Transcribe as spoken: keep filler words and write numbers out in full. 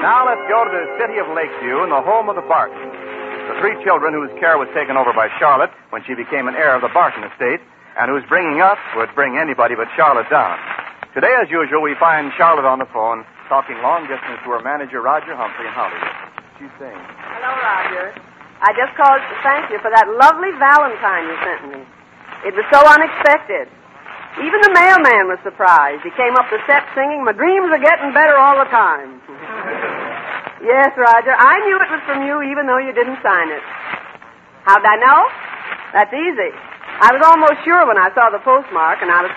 Now let's go to the city of Lakeview and the home of the Bartons. The three children whose care was taken over by Charlotte when she became an heir of the Barton estate, and whose bringing up would bring anybody but Charlotte down. Today, as usual, we find Charlotte on the phone, talking long distance to her manager, Roger Humphrey, in Hollywood. She's saying, Hello, Roger. I just called to thank you for that lovely Valentine you sent me. It was so unexpected. Even the mailman was surprised. He came up the steps singing, "My dreams are getting better all the time." Yes, Roger, I knew it was from you even though you didn't sign it. How'd I know? That's easy. I was almost sure when I saw the postmark, and I was